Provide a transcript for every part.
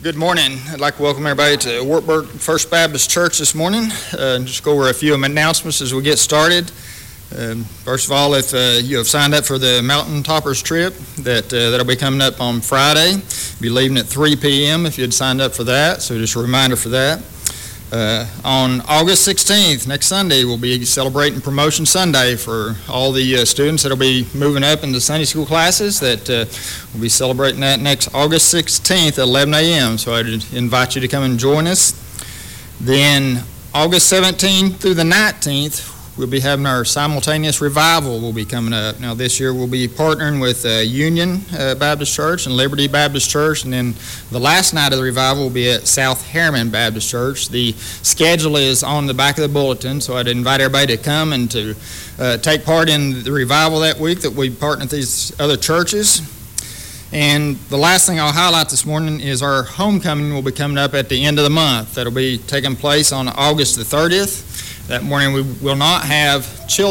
Good morning. I'd like to welcome everybody to Wartburg First Baptist Church this morning. Just go over a few announcements as we get started. First of all, if you have signed up for the Mountain Toppers trip, that'll be coming up on Friday. Be leaving at 3 p.m. if you had signed up for that, so just a reminder for that. On August 16th, next Sunday, we'll be celebrating Promotion Sunday for all the students that'll be moving up into Sunday school classes. We'll be celebrating that next August 16th at 11 a.m. So I'd invite you to come and join us. Then August 17th through the 19th, we'll be having our simultaneous revival will be coming up. Now this year we'll be partnering with Union Baptist Church and Liberty Baptist Church, and then the last night of the revival will be at South Harriman Baptist Church. The schedule is on the back of the bulletin, so I'd invite everybody to come and to take part in the revival that week that we partner with these other churches. And the last thing I'll highlight this morning is our homecoming will be coming up at the end of the month. That'll be taking place on August the 30th. That morning we will not have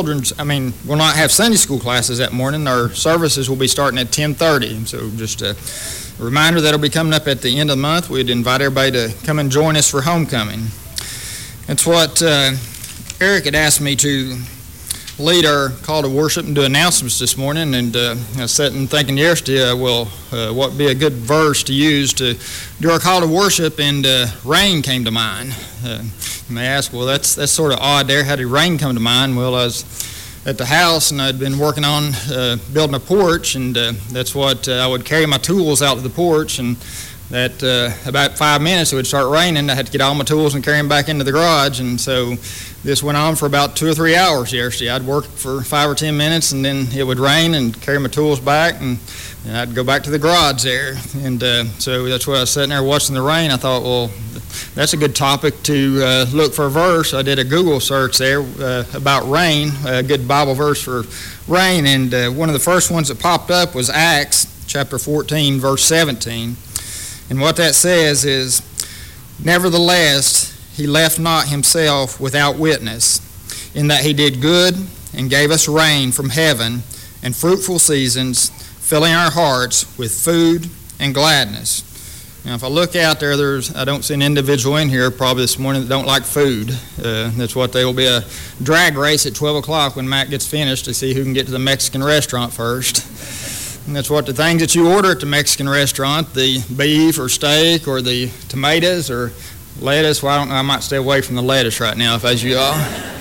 we'll not have Sunday school classes that morning. Our services will be starting at 10:30. So just a reminder that'll be coming up at the end of the month. We'd invite everybody to come and join us for homecoming. That's what Eric had asked me to lead our call to worship and do announcements this morning, and I was sitting thinking yesterday, what would be a good verse to use to do our call to worship, and rain came to mind. You may ask, well, that's sort of odd there. How did rain come to mind? Well, I was at the house, and I'd been working on building a porch, and that's what I would carry my tools out to the porch, and that about 5 minutes it would start raining. I had to get all my tools and carry them back into the garage, and so this went on for about 2 or 3 hours yesterday. I'd work for 5 or 10 minutes, and then it would rain, and carry my tools back, and I'd go back to the garage there. And so that's why I was sitting there watching the rain. I thought, well, that's a good topic to look for a verse. I did a Google search there about rain, a good Bible verse for rain, and one of the first ones that popped up was Acts chapter 14, verse 17. And what that says is, "Nevertheless, he left not himself without witness, in that he did good and gave us rain from heaven and fruitful seasons, filling our hearts with food and gladness." Now, if I look out there, I don't see an individual in here probably this morning that don't like food. That's what there will be a drag race at 12 o'clock when Matt gets finished to see who can get to the Mexican restaurant first. And that's what the things that you order at the Mexican restaurant, the beef or steak or the tomatoes or lettuce. Well, I don't know, I might stay away from the lettuce right now if as you are.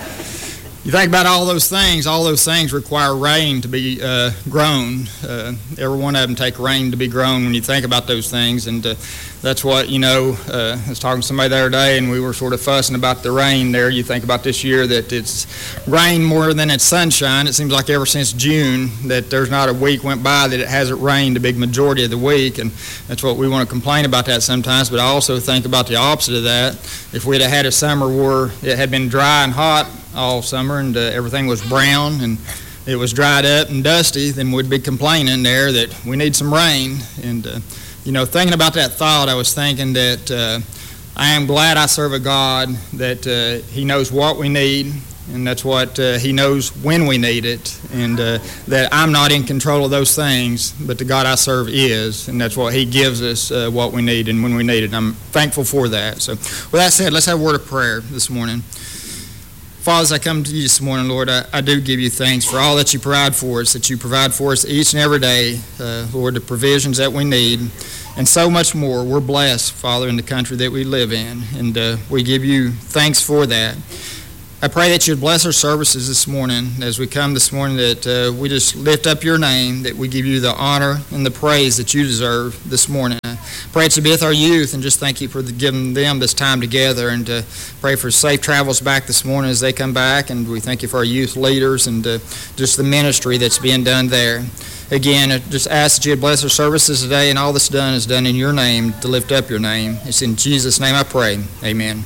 You think about all those things require rain to be grown. Every one of them take rain to be grown when you think about those things. And that's what, I was talking to somebody the other day, and we were sort of fussing about the rain there. You think about this year that it's rained more than it's sunshine. It seems like ever since June that there's not a week went by that it hasn't rained a big majority of the week. And that's what we want to complain about that sometimes. But I also think about the opposite of that. If we'd have had a summer where it had been dry and hot all summer and everything was brown and it was dried up and dusty, then we'd be complaining there that we need some rain. And thinking about that thought, I was thinking that I am glad I serve a God that he knows what we need, and that's what he knows when we need it, and that I'm not in control of those things, but the God I serve is, and that's what he gives us what we need and when we need it. And I'm thankful for that. So with that said, let's have a word of prayer this morning. Father, as I come to you this morning, Lord, I do give you thanks for all that you provide for us, each and every day, Lord, the provisions that we need, and so much more. We're blessed, Father, in the country that we live in, and we give you thanks for that. I pray that you'd bless our services this morning as we come this morning, that we just lift up your name, that we give you the honor and the praise that you deserve this morning. I pray that you be with our youth, and just thank you for giving them this time together, and pray for safe travels back this morning as they come back, and we thank you for our youth leaders and just the ministry that's being done there. Again, I just ask that you bless our services today, and all that's done is done in your name, to lift up your name. It's in Jesus' name I pray. Amen.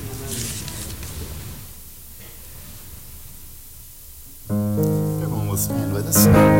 Everyone will stand with us.